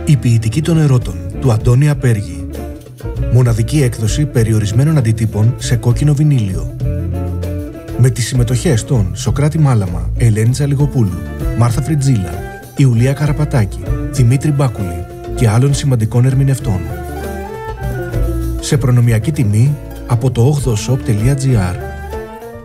Η ποιητική των ερώτων του Αντώνη Απέργη. Μοναδική έκδοση περιορισμένων αντιτύπων σε κόκκινο βινίλιο. Με τις συμμετοχές των Σοκράτη Μάλαμα, Ελένη Τζαλιγοπούλου, Μάρθα Φριτζίλα, Ιουλία Καραπατάκη, Δημήτρη Μπάκουλη και άλλων σημαντικών ερμηνευτών. Σε προνομιακή τιμή από το 8shop.gr.